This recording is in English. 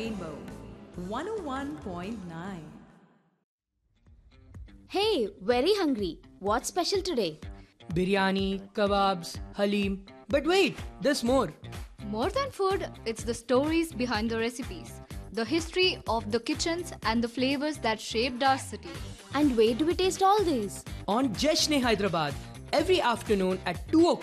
Rainbow 101.9. Hey, very hungry. What's special today? Biryani, kebabs, halim. But wait, there's more. More than food, it's the stories behind the recipes, the history of the kitchens and the flavors that shaped our city. And where do we taste all these? On Jeshne Hyderabad, every afternoon at 2 o'clock.